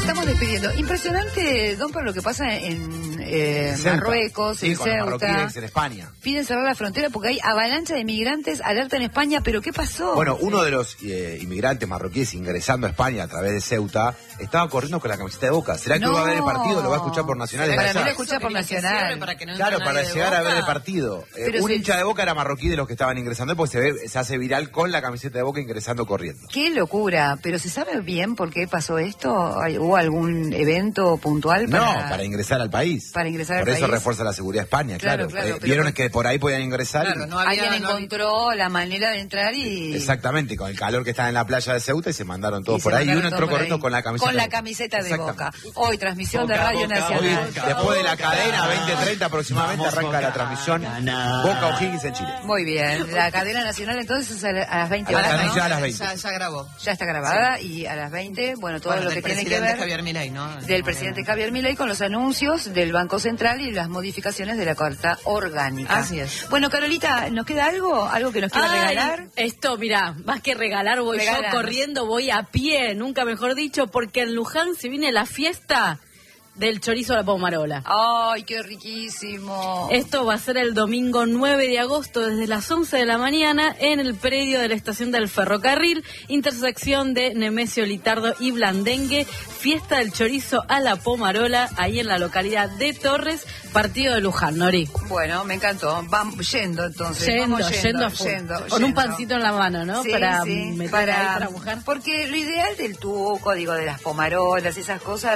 estamos despidiendo. Impresionante, Don, por lo que pasa en Marruecos, sí, en Ceuta. En España. Piden cerrar la frontera porque hay avalancha de inmigrantes, alerta en España, pero ¿qué pasó? Bueno, uno de los inmigrantes marroquíes ingresando a España a través de Ceuta estaba corriendo con la camiseta de Boca. ¿Será que va a ver el partido? ¿Lo va a escuchar por Nacional? Para mí lo escucha por Nacional. Claro, para llegar a ver el partido. Un hincha de Boca era marroquí de los que estaban ingresando, pues se hace viral con la camiseta de Boca ingresando corriendo. ¡Qué locura! ¿Pero se sabe bien por qué pasó esto? ¿Hubo algún evento puntual? Para ingresar al país. Para ingresar al país. Por eso refuerza la seguridad España, claro. Vieron que por ahí podían ingresar. Claro, alguien encontró la manera de entrar y... Exactamente, con el calor que estaba en la playa de Ceuta y se mandaron todos por ahí. Y uno entró corriendo con la camiseta. Con la camiseta de Boca. Hoy, transmisión de Radio Nacional. Después de la cadena, 20:30 aproximadamente, arranca la transmisión Boca O'Higgins en Chile. Muy bien. La cadena nacional entonces a las 20 horas. Ya a las 20. Ya grabó. Ya está grabada y a las 20, bueno, todo lo que tiene que ver... Javier Milei, ¿no? Del presidente Javier Milei con los anuncios del Banco Central y las modificaciones de la Carta Orgánica. Así es. Bueno, Carolita, ¿nos queda algo? ¿Algo que nos quiera regalar? Esto, mira, más que regalar, yo corriendo, voy a pie, nunca mejor dicho, porque en Luján se viene la fiesta del chorizo a la pomarola. ¡Ay, qué riquísimo! Esto va a ser el domingo 9 de agosto desde las 11 de la mañana en el predio de la estación del ferrocarril, intersección de Nemesio Litardo y Blandengue, fiesta del chorizo a la pomarola, ahí en la localidad de Torres, partido de Luján, Nori. Bueno, me encantó. Vamos yendo entonces. Yendo a full. Con un pancito en la mano, ¿no? Sí, para meter para mojar. Porque lo ideal del tuco, digo, de las pomarolas, esas cosas,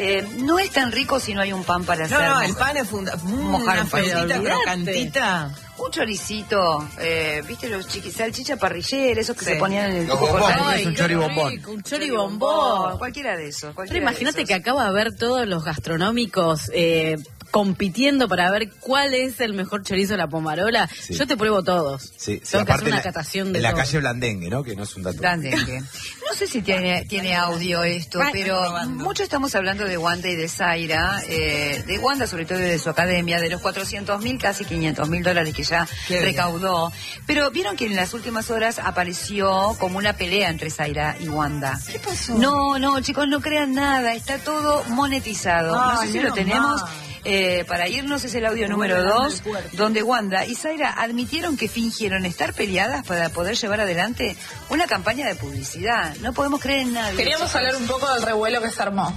no es tan rico si no hay un pan para hacer. No, el pan es mojar un pancita crocantita. Un choricito, ¿viste los salchicha parrillera, esos que se ponían en el tuco? Un choribombón. Un choribombón. Cualquiera de esos. Pero imagínate que acabo de ver todos los gastronómicos compitiendo para ver cuál es el mejor chorizo de la pomarola. Sí. Yo te pruebo todos. Sí, tengo que hacer una catación de en la calle Blandengue, ¿no? Que no es un dato. Blandengue. No sé si tiene audio esto, pero mucho estamos hablando de Wanda y de Zaira, de Wanda sobre todo y de su academia, de los 400.000, casi $500.000 que ya recaudó. Pero vieron que en las últimas horas apareció como una pelea entre Zaira y Wanda. ¿Qué pasó? No, chicos, no crean nada, está todo monetizado. No sé si lo tenemos. Para irnos es el audio número 2, donde Wanda y Zaira admitieron que fingieron estar peleadas para poder llevar adelante una campaña de publicidad. No podemos creer en nadie. Queríamos hablar un poco del revuelo que se armó.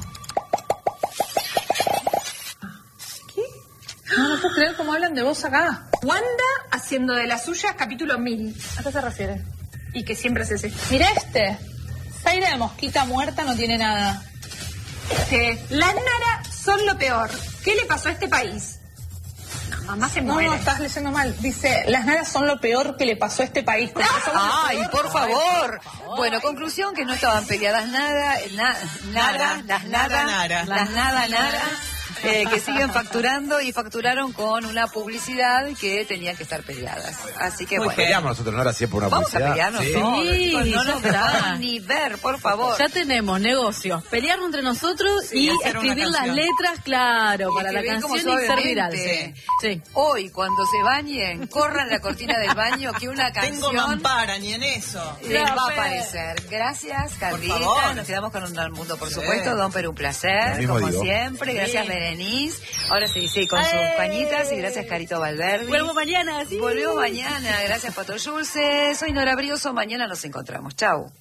¿Qué? No puedo creer cómo hablan de vos acá. Wanda haciendo de las suyas capítulo 1000. ¿A qué se refiere? Y que siempre es ese. Mira Zaira de mosquita muerta no tiene nada. Las Nara son lo peor. ¿Qué le pasó a este país? No, mamá se muere. No, estás leyendo mal. Dice, las Naras son lo peor que le pasó a este país. ¡Ay, por favor! Bueno, conclusión que no estaban peleadas nada, las nada, que siguen facturando y facturaron con una publicidad que tenían que estar peleadas. Así que bueno. Peleamos nosotros, ¿no? Ahora siempre una publicidad. Vamos a pelearnos todos. Sí, no nos podemos ni ver, por favor. Ya tenemos negocios. Pelearnos entre nosotros y escribir las letras, claro, para la canción y ser viral. Sí. Hoy, cuando se bañen, corran la cortina del baño que una canción... Tengo mampara, ni en eso. Les va a aparecer. Gracias, Carlita. Nos quedamos con un mundo, por supuesto. Don Pero, un placer, como siempre. Gracias, Denise. Ahora sí, con sus pañitas. Y gracias, Carito Valverde. Volvemos mañana, sí. Volvemos mañana. Gracias, Pato Yulce. Soy Nora Brioso. Mañana nos encontramos. Chau.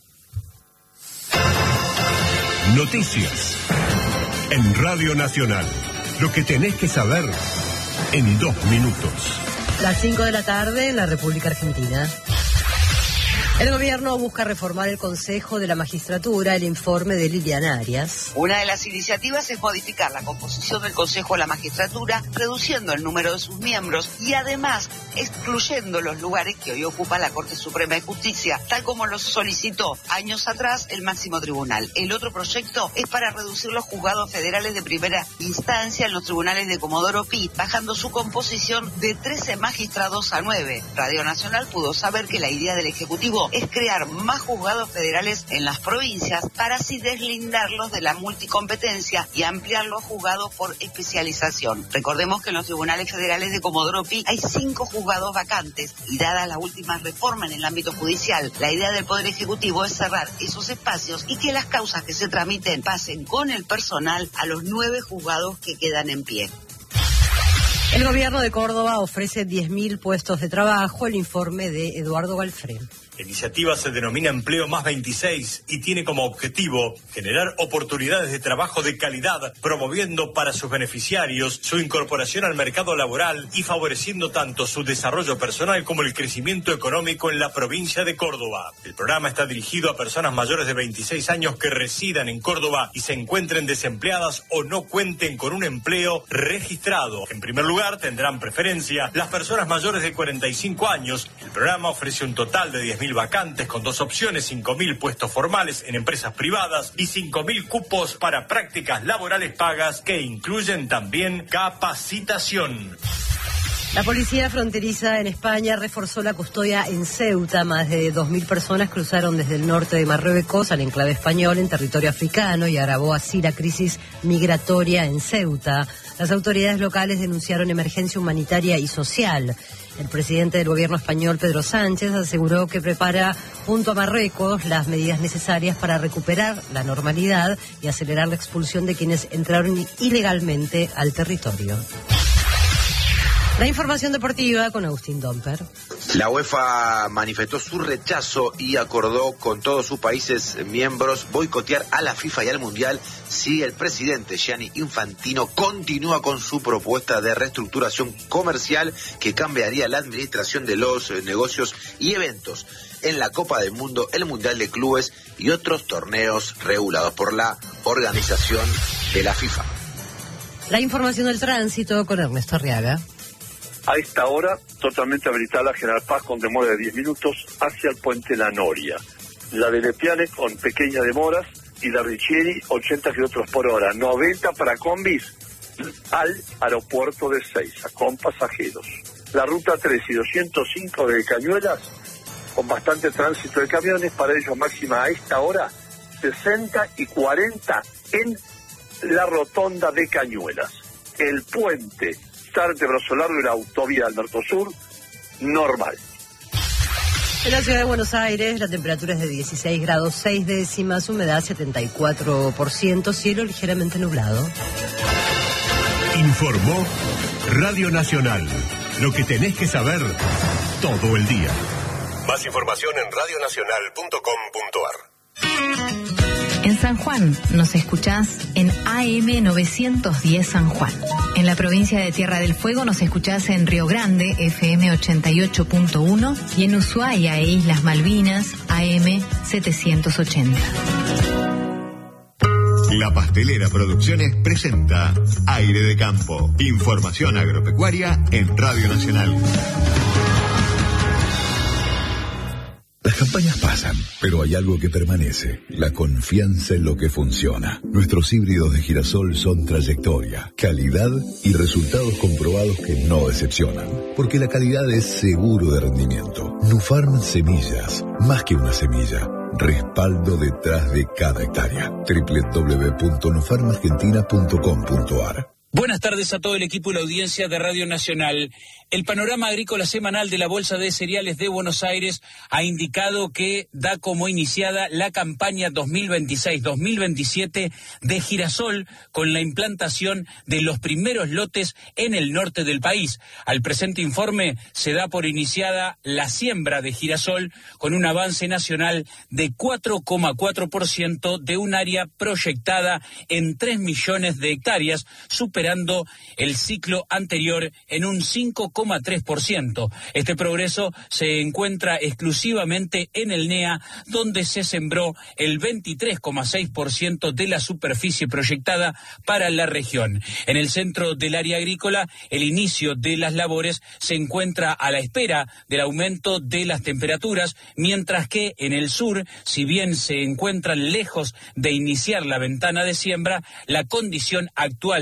Noticias en Radio Nacional. Lo que tenés que saber en 2 minutos. Las 5 de la tarde en la República Argentina. El gobierno busca reformar el Consejo de la Magistratura, el informe de Liliana Arias. Una de las iniciativas es modificar la composición del Consejo de la Magistratura, reduciendo el número de sus miembros y además excluyendo los lugares que hoy ocupa la Corte Suprema de Justicia, tal como lo solicitó años atrás el máximo tribunal. El otro proyecto es para reducir los juzgados federales de primera instancia en los tribunales de Comodoro Pi, bajando su composición de 13 magistrados a 9. Radio Nacional pudo saber que la idea del Ejecutivo es crear más juzgados federales en las provincias para así deslindarlos de la multicompetencia y ampliar los juzgados por especialización. Recordemos que en los tribunales federales de Comodoro Pi hay 5 juzgados vacantes y dada la última reforma en el ámbito judicial, la idea del Poder Ejecutivo es cerrar esos espacios y que las causas que se tramiten pasen con el personal a los 9 juzgados que quedan en pie. El gobierno de Córdoba ofrece 10.000 puestos de trabajo, el informe de Eduardo Galfré. La iniciativa se denomina Empleo Más 26 y tiene como objetivo generar oportunidades de trabajo de calidad, promoviendo para sus beneficiarios su incorporación al mercado laboral y favoreciendo tanto su desarrollo personal como el crecimiento económico en la provincia de Córdoba. El programa está dirigido a personas mayores de 26 años que residan en Córdoba y se encuentren desempleadas o no cuenten con un empleo registrado. En primer lugar, tendrán preferencia las personas mayores de 45 años. El programa ofrece un total de 10.000 vacantes con 2 opciones, 5.000 puestos formales en empresas privadas y 5.000 cupos para prácticas laborales pagas que incluyen también capacitación. La policía fronteriza en España reforzó la custodia en Ceuta. Más de 2.000 personas cruzaron desde el norte de Marruecos al enclave español en territorio africano y agravó así la crisis migratoria en Ceuta. Las autoridades locales denunciaron emergencia humanitaria y social. El presidente del gobierno español, Pedro Sánchez, aseguró que prepara junto a Marruecos las medidas necesarias para recuperar la normalidad y acelerar la expulsión de quienes entraron ilegalmente al territorio. La información deportiva con Agustín Domper. La UEFA manifestó su rechazo y acordó con todos sus países miembros boicotear a la FIFA y al Mundial si el presidente Gianni Infantino continúa con su propuesta de reestructuración comercial que cambiaría la administración de los negocios y eventos en la Copa del Mundo, el Mundial de Clubes y otros torneos regulados por la organización de la FIFA. La información del tránsito con Ernesto Arriaga. A esta hora, totalmente habilitada la General Paz con demora de 10 minutos hacia el puente La Noria. La de Lepiane con pequeñas demoras y la Richieri 80 kilómetros por hora, 90 para combis al aeropuerto de Seiza con pasajeros. La ruta 3 y 205 de Cañuelas con bastante tránsito de camiones, para ellos máxima a esta hora 60 y 40 en la rotonda de Cañuelas. El puente Sarte Brazo Largo y la autovía del Mercosur, normal. En la ciudad de Buenos Aires la temperatura es de 16 grados 6 décimas, humedad 74%, cielo ligeramente nublado. Informó Radio Nacional. Lo que tenés que saber todo el día. Más información en radionacional.com.ar. En San Juan nos escuchás en AM 910 San Juan. En la provincia de Tierra del Fuego nos escuchás en Río Grande, FM 88.1, y en Ushuaia e Islas Malvinas, AM 780. La Pastelera Producciones presenta Aire de Campo. Información agropecuaria en Radio Nacional. Las campañas pasan, pero hay algo que permanece, la confianza en lo que funciona. Nuestros híbridos de girasol son trayectoria, calidad y resultados comprobados que no decepcionan, porque la calidad es seguro de rendimiento. Nufarm Semillas, más que una semilla, respaldo detrás de cada hectárea. www.nufarmargentina.com.ar. Buenas tardes a todo el equipo y la audiencia de Radio Nacional. El panorama agrícola semanal de la Bolsa de Cereales de Buenos Aires ha indicado que da como iniciada la campaña 2026-2027 de girasol con la implantación de los primeros lotes en el norte del país. Al presente informe se da por iniciada la siembra de girasol con un avance nacional de 4,4% de un área proyectada en 3 millones de hectáreas, superando el ciclo anterior en un 5,3%. Este progreso se encuentra exclusivamente en el NEA, donde se sembró el 23,6% de la superficie proyectada para la región. En el centro del área agrícola, el inicio de las labores se encuentra a la espera del aumento de las temperaturas, mientras que en el sur, si bien se encuentran lejos de iniciar la ventana de siembra, la condición actual de los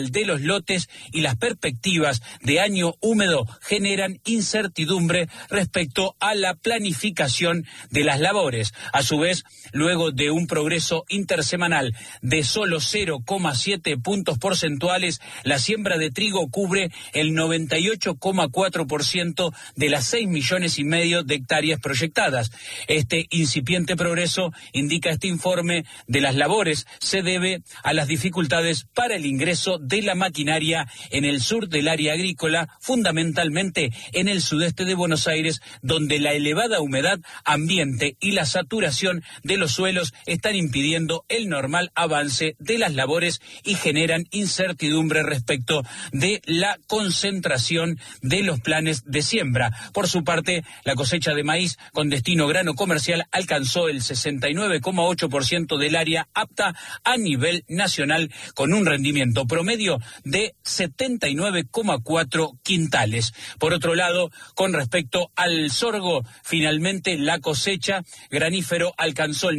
lotes y las perspectivas de año húmedo generan incertidumbre respecto a la planificación de las labores. A su vez, luego de un progreso intersemanal de solo 0,7 puntos porcentuales, la siembra de trigo cubre el 98,4% de las 6,5 millones de hectáreas proyectadas. Este incipiente progreso, indica este informe de las labores, se debe a las dificultades para el ingreso de la maquinaria en el sur del área agrícola, fundamentalmente en el sudeste de Buenos Aires, donde la elevada humedad ambiente y la saturación de los suelos están impidiendo el normal avance de las labores y generan incertidumbre respecto de la concentración de los planes de siembra. Por su parte, la cosecha de maíz con destino grano comercial alcanzó el 69,8% del área apta a nivel nacional, con un rendimiento promedio de 79,4 quintales. Por otro lado, con respecto al sorgo, finalmente la cosecha granífero alcanzó el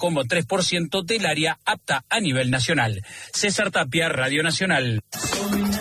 90,3% del área apta a nivel nacional. César Tapia, Radio Nacional.